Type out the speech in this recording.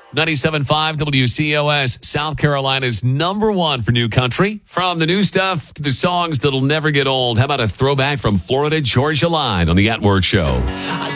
97.5 WCOS, South Carolina's number one for new country. From the new stuff to the songs that'll never get old. How about a throwback from Florida Georgia Line on the At Work Show?